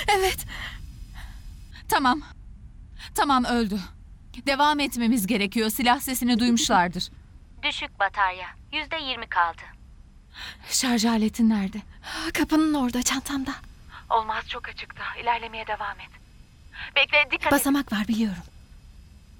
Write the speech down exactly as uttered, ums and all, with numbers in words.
Evet. Tamam. Tamam, öldü. Devam etmemiz gerekiyor. Silah sesini duymuşlardır. Düşük batarya. Yüzde yirmi kaldı. Şarj aletin nerede? Kapının orada, çantamda. Olmaz, çok açıkta. İlerlemeye devam et. Bekle, dikkat et. Basamak var biliyorum.